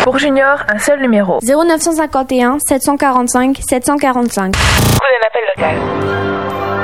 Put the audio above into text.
Pour Junior, un seul numéro. 0951 745 745. Coût d'un appel local.